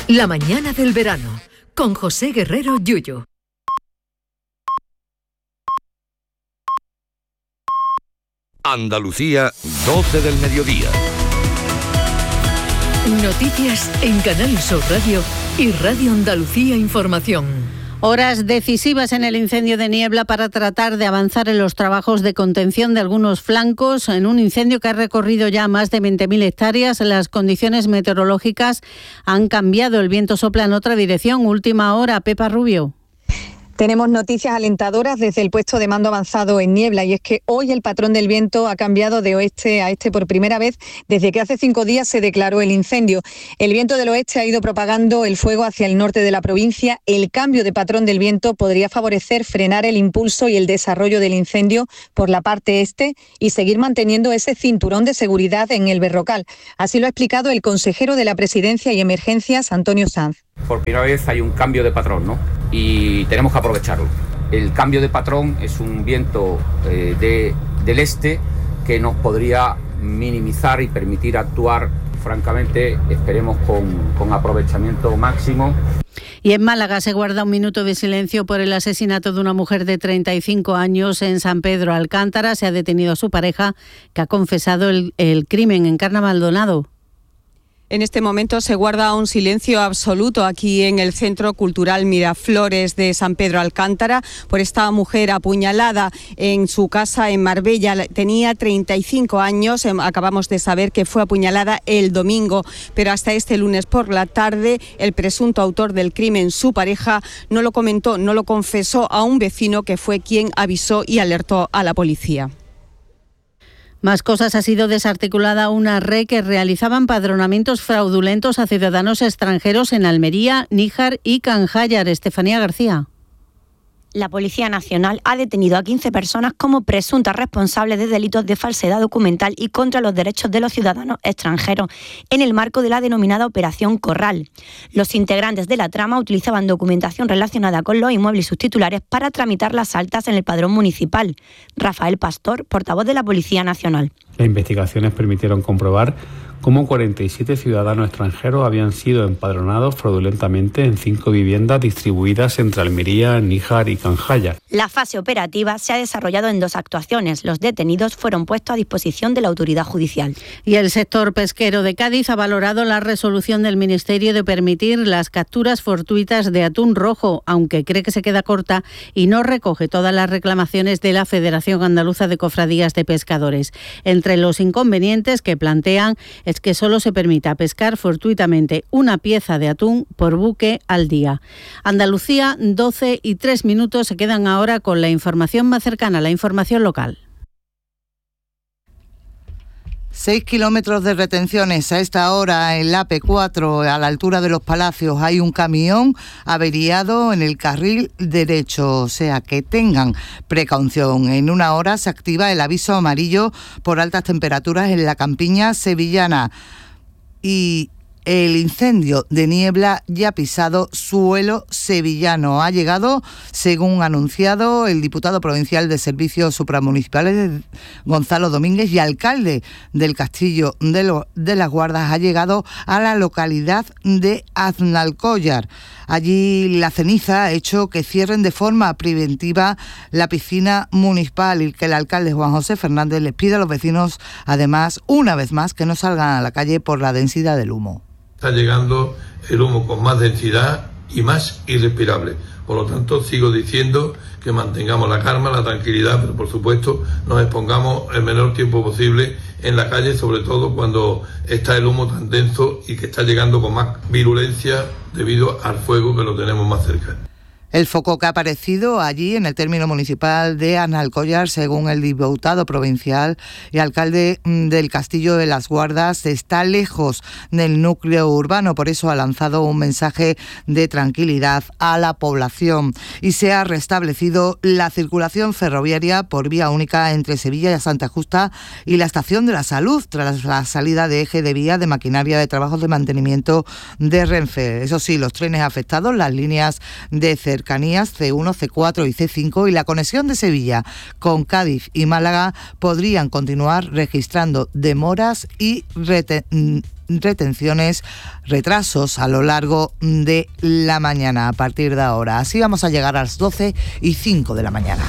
La mañana del verano, con José Guerrero Yuyu. Andalucía, 12 del mediodía. Noticias en Canal Sur Radio y Radio Andalucía Información. Horas decisivas en el incendio de Niebla para tratar de avanzar en los trabajos de contención de algunos flancos en un incendio que ha recorrido ya más de 20.000 hectáreas. Las condiciones meteorológicas han cambiado, el viento sopla en otra dirección. Última hora, Pepa Rubio. Tenemos noticias alentadoras desde el puesto de mando avanzado en Niebla, y es que hoy el patrón del viento ha cambiado de oeste a este por primera vez desde que hace 5 días se declaró el incendio. El viento del oeste ha ido propagando el fuego hacia el norte de la provincia. El cambio de patrón del viento podría favorecer frenar el impulso y el desarrollo del incendio por la parte este y seguir manteniendo ese cinturón de seguridad en el Berrocal. Así lo ha explicado el consejero de la Presidencia y Emergencias, Antonio Sanz. Por primera vez hay un cambio de patrón, ¿no? Y tenemos que aprovecharlo. El cambio de patrón es un viento del este que nos podría minimizar y permitir actuar, francamente, esperemos con aprovechamiento máximo. Y en Málaga se guarda un minuto de silencio por el asesinato de una mujer de 35 años en San Pedro Alcántara. Se ha detenido a su pareja, que ha confesado el crimen. Encarna Maldonado. En este momento se guarda un silencio absoluto aquí en el Centro Cultural Miraflores de San Pedro Alcántara por esta mujer apuñalada en su casa en Marbella. Tenía 35 años, acabamos de saber que fue apuñalada el domingo, pero hasta este lunes por la tarde el presunto autor del crimen, su pareja, no lo comentó, no lo confesó a un vecino que fue quien avisó y alertó a la policía. Más cosas. Ha sido desarticulada una red que realizaba empadronamientos fraudulentos a ciudadanos extranjeros en Almería, Níjar y Canjayar. Estefanía García. La Policía Nacional ha detenido a 15 personas como presuntas responsables de delitos de falsedad documental y contra los derechos de los ciudadanos extranjeros en el marco de la denominada Operación Corral. Los integrantes de la trama utilizaban documentación relacionada con los inmuebles y sus titulares para tramitar las altas en el padrón municipal. Rafael Pastor, portavoz de la Policía Nacional. Las investigaciones permitieron comprobar cómo 47 ciudadanos extranjeros habían sido empadronados fraudulentamente en 5 viviendas distribuidas entre Almería, Níjar y Canjayar. La fase operativa se ha desarrollado en 2 actuaciones. Los detenidos fueron puestos a disposición de la autoridad judicial. Y el sector pesquero de Cádiz ha valorado la resolución del Ministerio de permitir las capturas fortuitas de atún rojo, aunque cree que se queda corta y no recoge todas las reclamaciones de la Federación Andaluza de Cofradías de Pescadores. Entre los inconvenientes que plantean es que solo se permita pescar fortuitamente una pieza de atún por buque al día. Andalucía, 12:03. Se quedan ahora con la información más cercana, la información local. 6 kilómetros de retenciones a esta hora en la AP4, a la altura de Los Palacios. Hay un camión averiado en el carril derecho, o sea que tengan precaución. En una hora se activa el aviso amarillo por altas temperaturas en la campiña sevillana. Y el incendio de Niebla ya ha pisado suelo sevillano. Ha llegado, según ha anunciado el diputado provincial de Servicios Supramunicipales, Gonzalo Domínguez, y alcalde del Castillo de las Guardas, ha llegado a la localidad de Aznalcóllar. Allí la ceniza ha hecho que cierren de forma preventiva la piscina municipal y que el alcalde Juan José Fernández les pide a los vecinos, además, una vez más, que no salgan a la calle por la densidad del humo. Está llegando el humo con más densidad y más irrespirable. Por lo tanto, sigo diciendo que mantengamos la calma, la tranquilidad, pero por supuesto nos expongamos el menor tiempo posible en la calle, sobre todo cuando está el humo tan denso y que está llegando con más virulencia debido al fuego que lo tenemos más cerca. El foco que ha aparecido allí en el término municipal de Aznalcóllar, según el diputado provincial y alcalde del Castillo de las Guardas, está lejos del núcleo urbano. Por eso ha lanzado un mensaje de tranquilidad a la población. Y se ha restablecido la circulación ferroviaria por vía única entre Sevilla y Santa Justa y la Estación de la Salud, tras la salida de eje de vía de maquinaria de trabajos de mantenimiento de Renfe. Eso sí, los trenes afectados, las líneas de Cervera cercanías C1, C4 y C5 y la conexión de Sevilla con Cádiz y Málaga podrían continuar registrando demoras y retrasos a lo largo de la mañana a partir de ahora. Así vamos a llegar a las 12:05 de la mañana.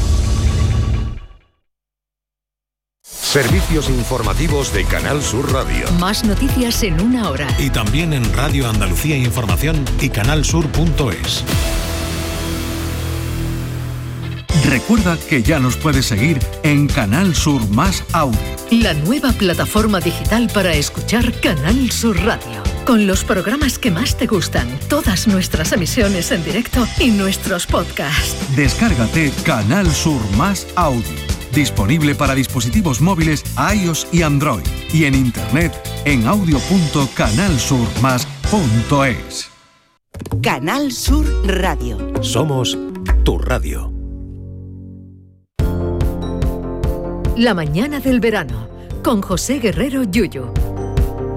Servicios informativos de Canal Sur Radio. Más noticias en una hora. Y también en Radio Andalucía Información y canalsur.es. Recuerda que ya nos puedes seguir en Canal Sur Más Audio. La nueva plataforma digital para escuchar Canal Sur Radio. Con los programas que más te gustan, todas nuestras emisiones en directo y nuestros podcasts. Descárgate Canal Sur Más Audio. Disponible para dispositivos móviles iOS y Android. Y en internet en audio.canalsurmas.es. Canal Sur Radio. Somos tu radio. La mañana del verano, con José Guerrero Yuyu.